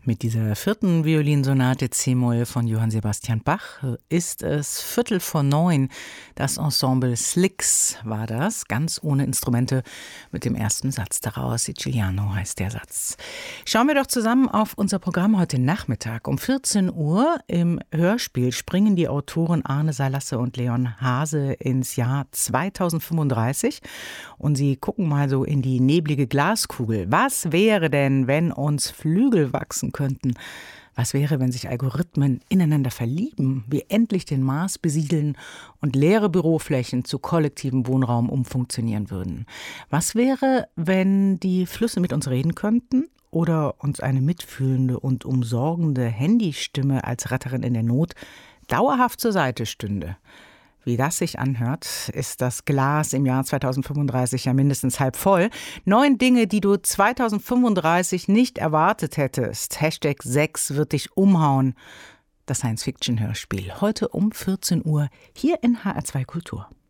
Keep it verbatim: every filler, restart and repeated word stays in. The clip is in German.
Mit dieser vierten Violinsonate C-Moll von Johann Sebastian Bach ist es Viertel vor neun. Das Ensemble Slicks war das, ganz ohne Instrumente, mit dem ersten Satz daraus. Siciliano heißt der Satz. Schauen wir doch zusammen auf unser Programm heute Nachmittag. Um vierzehn Uhr im Hörspiel springen die Autoren Arne Salasse und Leon Hase ins Jahr zweitausendfünfunddreißig und sie gucken mal so in die neblige Glaskugel. Was wäre denn, wenn uns Flügel wachsen könnten? Was wäre, wenn sich Algorithmen ineinander verlieben, wir endlich den Mars besiedeln und leere Büroflächen zu kollektivem Wohnraum umfunktionieren würden? Was wäre, wenn die Flüsse mit uns reden könnten oder uns eine mitfühlende und umsorgende Handystimme als Retterin in der Not dauerhaft zur Seite stünde? Wie das sich anhört, ist das Glas im Jahr zweitausendfünfunddreißig ja mindestens halb voll. Neun Dinge, die du zweitausendfünfunddreißig nicht erwartet hättest. Hashtag sechs wird dich umhauen. Das Science-Fiction-Hörspiel. Heute um vierzehn Uhr hier in H R zwei Kultur.